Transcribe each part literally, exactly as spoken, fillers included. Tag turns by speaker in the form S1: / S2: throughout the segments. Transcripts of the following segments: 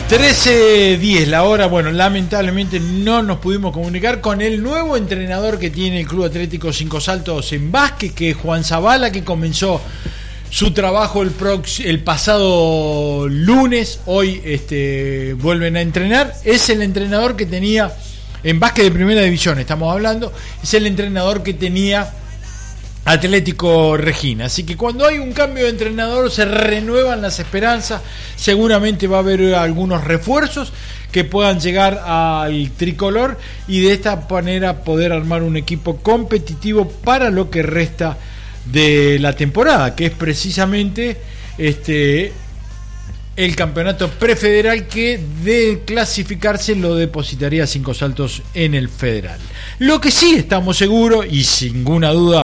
S1: trece diez la hora. Bueno, lamentablemente no nos pudimos comunicar con el nuevo entrenador que tiene el Club Atlético Cinco Saltos en básquet, que es Juan Zavala, que comenzó su trabajo el, prox- el pasado lunes. Hoy este, vuelven a entrenar. Es el entrenador que tenía en básquet de primera división, estamos hablando. Es el entrenador que tenía Atlético Regina. Así que cuando hay un cambio de entrenador se renuevan las esperanzas. Seguramente va a haber algunos refuerzos que puedan llegar al tricolor y de esta manera poder armar un equipo competitivo para lo que resta de la temporada, que es precisamente este el campeonato prefederal, que de clasificarse lo depositaría Cinco Saltos en el federal. Lo que sí estamos seguros, y sin ninguna duda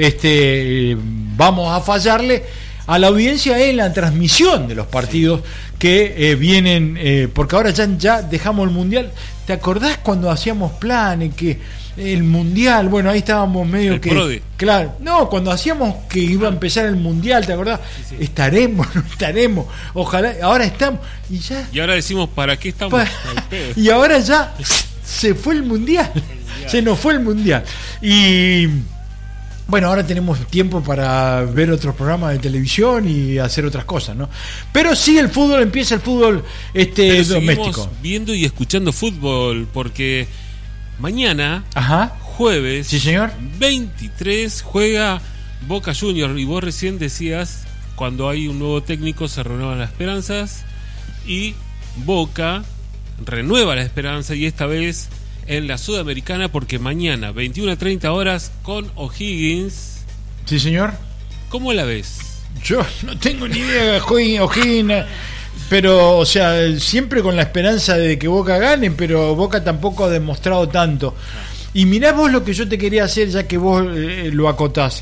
S1: este vamos a fallarle a la audiencia, en la transmisión de los partidos que eh, vienen, eh, porque ahora ya, ya dejamos el mundial. ¿Te acordás cuando hacíamos planes que el mundial, bueno, ahí estábamos medio
S2: el
S1: que
S2: Prodi.
S1: Claro, no, cuando hacíamos que iba a empezar el mundial, ¿te acordás? Sí, sí. Estaremos, no estaremos, ojalá, ahora estamos y ya.
S2: Y ahora decimos, ¿para qué estamos?
S1: Pa- y ahora ya se fue el mundial, el mundial. Se nos fue el mundial. Y bueno, ahora tenemos tiempo para ver otros programas de televisión y hacer otras cosas, ¿no? Pero sí, el fútbol, empieza el fútbol este
S2: Pero
S1: doméstico.
S2: Seguimos viendo y escuchando fútbol, porque mañana,
S1: Ajá.
S2: jueves,
S1: sí, señor,
S2: veintitrés, juega Boca Juniors. Y vos recién decías, cuando hay un nuevo técnico se renuevan las esperanzas, y Boca renueva la esperanza, y esta vez en la Sudamericana, porque mañana, veintiuna a treinta horas, con O'Higgins.
S1: Sí, señor.
S2: ¿Cómo la ves?
S1: Yo no tengo ni idea de O'Higgins, pero, o sea, siempre con la esperanza de que Boca gane, pero Boca tampoco ha demostrado tanto. Y mirá vos lo que yo te quería hacer, ya que vos eh, lo acotás.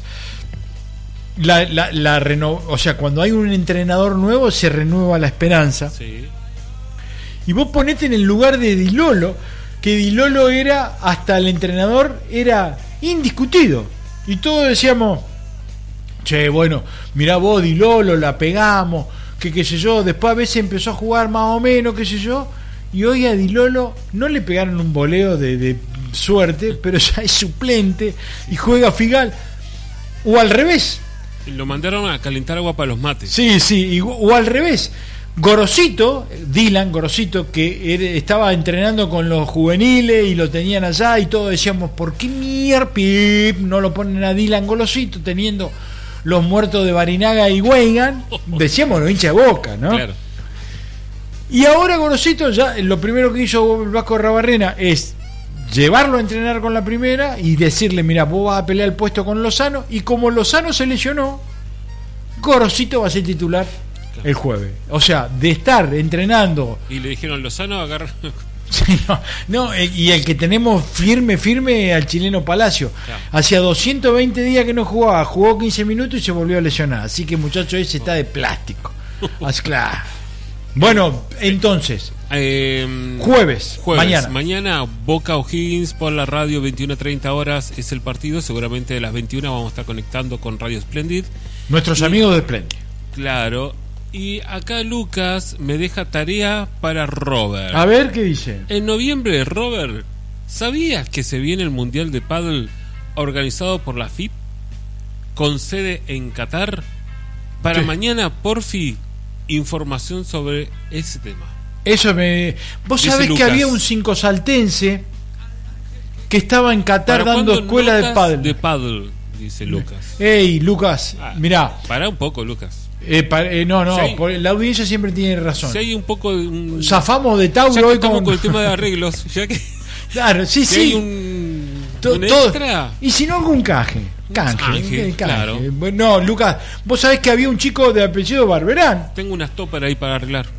S1: La, la, la reno... O sea, cuando hay un entrenador nuevo se renueva la esperanza.
S2: Sí.
S1: Y vos ponete en el lugar de Di Lolo, que Di Lolo era, hasta el entrenador, era indiscutido. Y todos decíamos, che, bueno, mirá vos, Di Lolo, la pegamos, que qué sé yo. Después a veces empezó a jugar más o menos, qué sé yo. Y hoy a Di Lolo no le pegaron un voleo de, de suerte, pero ya es suplente y juega Figal. O al revés.
S2: Lo mandaron a calentar agua para los mates.
S1: Sí, sí, y, o al revés. Gorosito, Dylan Gorosito, que era, estaba entrenando con los juveniles y lo tenían allá, y todos decíamos, ¿por qué mierda no lo ponen a Dylan Gorosito teniendo los muertos de Barinaga y Weigan? Decíamos los hinchas de Boca, ¿no?
S2: Claro.
S1: Y ahora Gorosito, ya lo primero que hizo el Vasco Rabarrena es llevarlo a entrenar con la primera y decirle, mira, vos vas a pelear el puesto con Lozano, y como Lozano se lesionó, Gorosito va a ser titular el jueves. O sea, de estar entrenando.
S2: Y le dijeron, Lozano agarra.
S1: Sí, no, no, y el que tenemos firme, firme al chileno Palacio. Claro. Hacía doscientos veinte días que no jugaba, jugó quince minutos y se volvió a lesionar. Así que muchacho ese está de plástico. Así, claro. Bueno, entonces,
S2: eh,
S1: jueves,
S2: jueves,
S1: mañana.
S2: Mañana Boca O'Higgins por la radio, veintiuna a treinta horas es el partido. Seguramente a las veintiuna vamos a estar conectando con Radio Splendid.
S1: Nuestros
S2: y,
S1: amigos de Splendid.
S2: Claro. Y acá Lucas me deja tarea para Robert.
S1: A ver qué dice.
S2: En noviembre, Robert, ¿sabías que se viene el Mundial de Pádel organizado por la F I P con sede en Qatar? Para
S1: ¿Qué?
S2: Mañana, porfi, información sobre ese tema.
S1: Eso me... Vos
S2: Dice
S1: sabés
S2: Lucas.
S1: que había un cinco saltense que estaba en Qatar
S2: ¿Para
S1: dando escuela de pádel.
S2: De pádel, dice Lucas.
S1: Ey, Lucas,
S2: Ah,
S1: mirá.
S2: Pará un poco, Lucas.
S1: Eh, pa- eh, no, no,
S2: Si hay-
S1: por- la audiencia siempre tiene razón.
S2: Si hay un poco de un,
S1: Zafamos de
S2: ya
S1: Tauro
S2: que
S1: hoy
S2: estamos
S1: con...
S2: con el tema de arreglos, ya que
S1: Claro, sí,
S2: si
S1: sí.
S2: hay un,
S1: To-
S2: un
S1: todo.
S2: extra.
S1: Y si no, algún canje. Canje,
S2: Canje,
S1: eh, canje.
S2: claro.
S1: Bueno, no, Lucas, vos sabés que había un chico de apellido Barberán.
S2: Tengo unas toppers ahí para arreglar.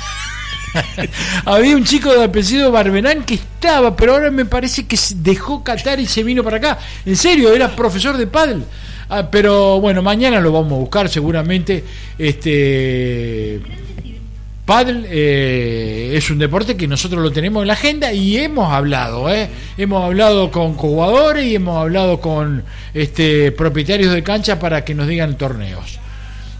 S1: Había un chico de apellido Barberán que estaba, pero ahora me parece que se dejó Qatar y se vino para acá. En serio, era profesor de pádel. Ah, pero bueno, mañana lo vamos a buscar seguramente. Este pádel eh, es un deporte que nosotros lo tenemos en la agenda y hemos hablado, ¿eh? hemos hablado con jugadores y hemos hablado con este propietarios de cancha para que nos digan torneos.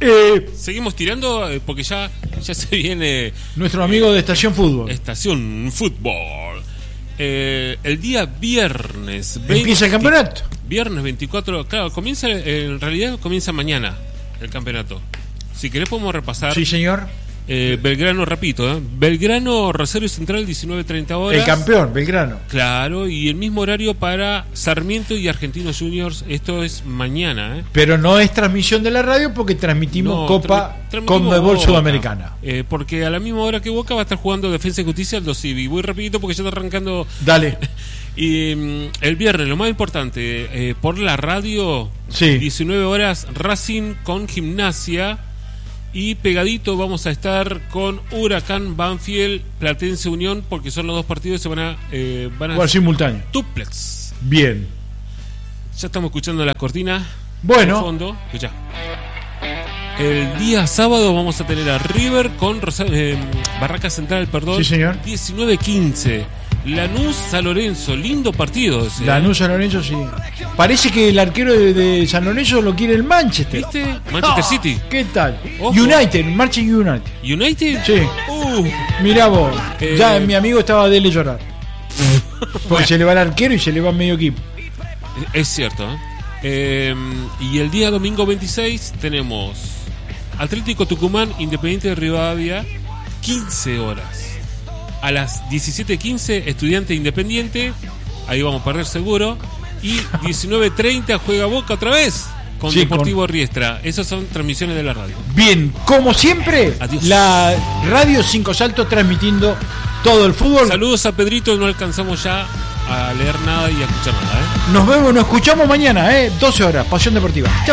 S1: Eh,
S2: Seguimos tirando eh, porque ya, ya se viene
S1: nuestro amigo de Estación Fútbol.
S2: Estación Fútbol. Eh, el día viernes
S1: ¿Empieza el campeonato?
S2: Viernes veinticuatro, claro, comienza, en realidad comienza mañana el campeonato. Si querés podemos repasar.
S1: Sí, señor.
S2: Eh, Belgrano, repito, ¿eh? Belgrano, Rosario Central, diecinueve treinta horas.
S1: El campeón, Belgrano.
S2: Claro, y el mismo horario para Sarmiento y Argentinos Juniors. Esto es mañana, ¿eh?
S1: Pero no es transmisión de la radio porque transmitimos
S2: No,
S1: Copa
S2: tra-
S1: Conmebol
S2: Boca.
S1: Sudamericana.
S2: Eh, porque a la misma hora que Boca va a estar jugando Defensa y Justicia Aldo Civi. Voy rapidito porque ya está arrancando.
S1: Dale.
S2: Y mm, el viernes, lo más importante, eh, por la radio,
S1: Sí.
S2: diecinueve horas, Racing con Gimnasia. Y pegadito vamos a estar con Huracán, Banfield, Platense, Unión, porque son los dos partidos que se van a, eh, van a
S1: Jugar simultáneo.
S2: duplex.
S1: Bien.
S2: Ya estamos escuchando la cortina.
S1: Bueno.
S2: De fondo. Escuchá. El día sábado vamos a tener a River con Rosa- eh, Barraca Central, perdón.
S1: Sí, señor.
S2: diecinueve quince. Lanús, San Lorenzo. Lindo partido ese.
S1: Lanús, San Lorenzo, sí. Parece que el arquero de, de San Lorenzo lo quiere el Manchester.
S2: ¿Viste? Manchester
S1: Ah,
S2: City.
S1: ¿Qué tal?
S2: Ojo.
S1: United, Manchester United.
S2: United.
S1: Sí.
S2: Uh,
S1: Mirá vos.
S2: Eh.
S1: Ya mi amigo estaba de llorar. Porque
S2: Bueno.
S1: se le va el arquero y se le va medio equipo.
S2: Es cierto, ¿eh? Eh, y el día domingo veintiséis tenemos Atlético Tucumán, Independiente de Rivadavia, quince horas. A las diecisiete quince, Estudiante Independiente, ahí vamos a perder seguro. Y diecinueve treinta juega Boca otra vez con
S1: Sí,
S2: Deportivo
S1: con-
S2: Riestra. Esas son transmisiones de la radio.
S1: Bien, como siempre,
S2: Adiós.
S1: la Radio Cinco Saltos transmitiendo todo el fútbol.
S2: Saludos a Pedrito, no alcanzamos ya a leer nada y a escuchar nada, ¿eh?
S1: Nos vemos, nos escuchamos mañana, ¿eh? doce horas, Pasión Deportiva. Chau.